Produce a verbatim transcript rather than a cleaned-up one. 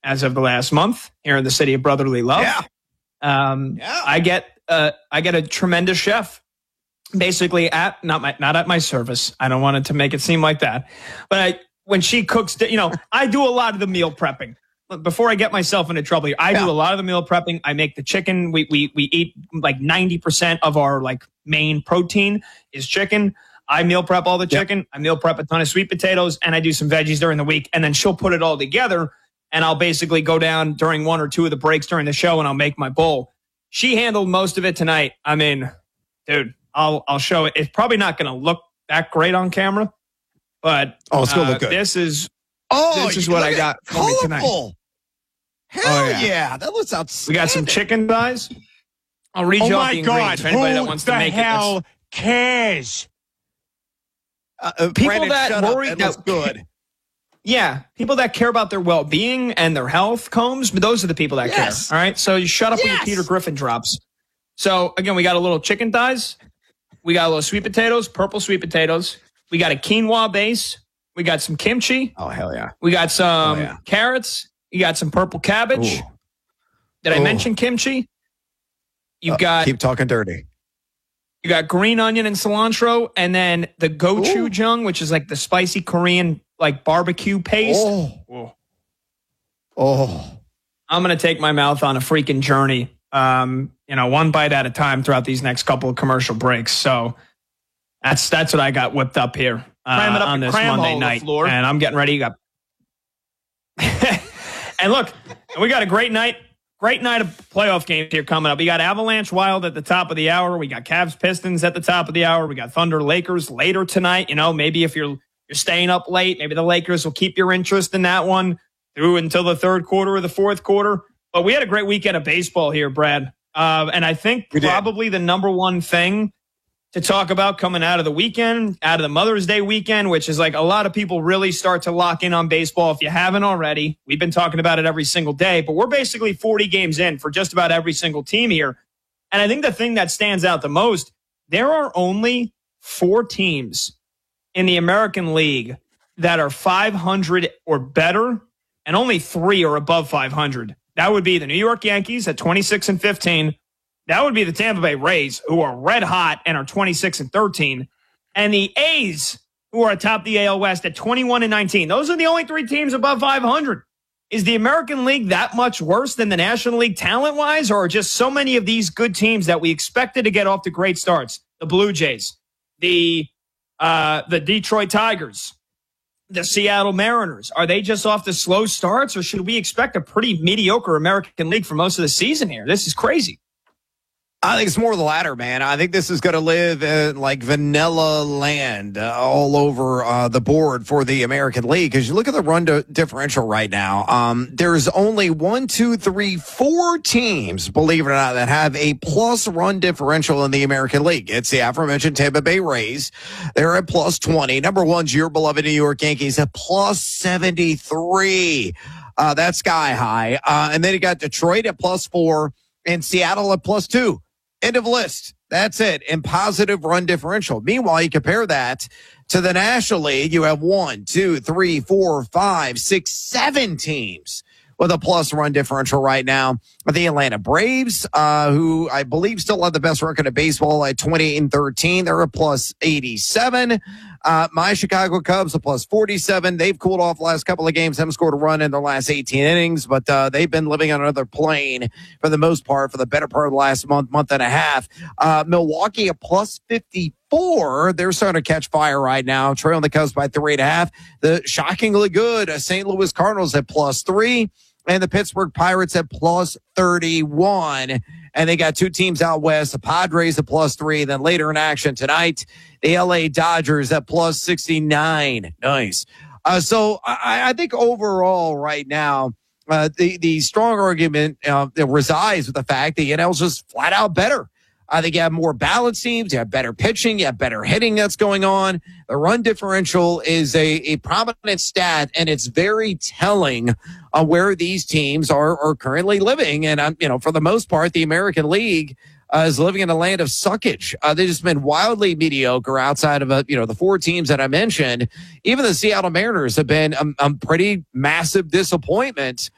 as of the last month here in the city of brotherly love. Yeah. Um, yeah. I get uh, I get a tremendous chef, basically at not my not at my service. I don't want it to make it seem like that, but I, when she cooks, you know, I do a lot of the meal prepping. Before I get myself into trouble here, I yeah. do a lot of the meal prepping. I make the chicken. We we we eat like ninety percent of our like main protein is chicken. I meal prep all the chicken. Yep. I meal prep a ton of sweet potatoes, and I do some veggies during the week. And then she'll put it all together, and I'll basically go down during one or two of the breaks during the show, and I'll make my bowl. She handled most of it tonight. I mean, dude, I'll I'll show it. It's probably not going to look that great on camera, but oh, it's going to uh, look good. This is oh, this is what I got for me tonight. Hell oh, yeah. yeah, that looks outstanding. We got some chicken thighs. I'll read oh you my off the God. ingredients for anybody Who that wants the to make hell it. cares? Uh, uh, people Brandon, that worry that looks good. Yeah, people that care about their well-being and their health, Combs, but those are the people that yes. care. All right, so you shut up yes. when your Peter Griffin drops. So again, we got a little chicken thighs, we got a little sweet potatoes, purple sweet potatoes. We got a quinoa base. We got some kimchi. Oh hell yeah! We got some oh, yeah. carrots. You got some purple cabbage. Ooh. Did I Ooh. mention kimchi? You've uh, got keep talking dirty. You got green onion and cilantro, and then the gochujang, which is like the spicy Korean like barbecue paste. Oh, oh. I'm gonna take my mouth on a freaking journey. Um, you know, one bite at a time throughout these next couple of commercial breaks. So that's that's what I got whipped up here uh, it up on this cram Monday hole night, floor. and I'm getting ready. You got and look, we got a great night. Great night of playoff games here coming up. We got Avalanche Wild at the top of the hour. We got Cavs Pistons at the top of the hour. We got Thunder Lakers later tonight. You know, maybe if you're you're staying up late, maybe the Lakers will keep your interest in that one through until the third quarter or the fourth quarter. But we had a great weekend of baseball here, Brad. Uh, and I think we probably did. the number one thing to talk about coming out of the weekend, out of the Mother's Day weekend, which is like a lot of people really start to lock in on baseball. If you haven't already, we've been talking about it every single day, but we're basically forty games in for just about every single team here. And I think the thing that stands out the most, there are only four teams in the American League that are five hundred or better, and only three are above five hundred. That would be the New York Yankees at twenty-six and fifteen. That would be the Tampa Bay Rays, who are red hot and are twenty-six and thirteen. And the A's, who are atop the A L West at twenty-one and nineteen. Those are the only three teams above five hundred. Is the American League that much worse than the National League talent-wise, or are just so many of these good teams that we expected to get off to great starts? The Blue Jays, the uh, the Detroit Tigers, the Seattle Mariners. Are they just off the slow starts, or should we expect a pretty mediocre American League for most of the season here? This is crazy. I think it's more the latter, man. I think this is going to live in like vanilla land uh, all over uh, the board for the American League. Because you look at the run to differential right now, um, there's only one, two, three, four teams, believe it or not, that have a plus run differential in the American League. It's the aforementioned Tampa Bay Rays. They're at plus twenty. Number one's your beloved New York Yankees at plus seventy-three. Uh, that's sky high. Uh, and then you got Detroit at plus four and Seattle at plus two. End of list. That's it. In positive run differential. Meanwhile, you compare that to the National League. You have one, two, three, four, five, six, seven teams with a plus run differential right now. The Atlanta Braves, uh, who I believe still have the best record of baseball at twenty and thirteen. They're a plus eighty-seven. Uh, my Chicago Cubs, a plus forty-seven. They've cooled off the last couple of games, haven't scored a run in their last eighteen innings, but uh, they've been living on another plane for the most part for the better part of the last month, month and a half. Uh, Milwaukee, a plus fifty-four. They're starting to catch fire right now, trailing the Cubs by three and a half. The shockingly good uh, Saint Louis Cardinals at plus three. And the Pittsburgh Pirates at plus thirty-one. And they got two teams out west, the Padres at plus three. Then later in action tonight, the L A Dodgers at plus sixty-nine. Nice. Uh, so I, I think overall right now, uh, the, the strong argument uh, that resides with the fact that the N L is just flat out better. I think you have more balanced teams. You have better pitching. You have better hitting that's going on. The run differential is a, a prominent stat, and it's very telling on where these teams are, are currently living. And, um, you know, for the most part, the American League uh, is living in a land of suckage. Uh, they've just been wildly mediocre outside of, uh, you know, the four teams that I mentioned. Even the Seattle Mariners have been a, a pretty massive disappointment